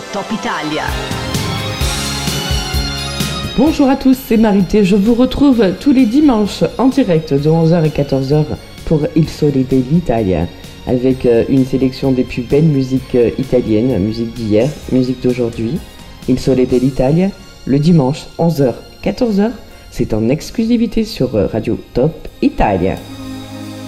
Top Italia. Bonjour à tous, c'est Marité. Je vous retrouve tous les dimanches en direct de 11h à 14h pour Il Sole dell'Italia, avec une sélection des plus belles musiques italiennes, musique d'hier, musique d'aujourd'hui. Il Sole dell'Italia, le dimanche 11h, 14h, c'est en exclusivité sur Radio Top Italia.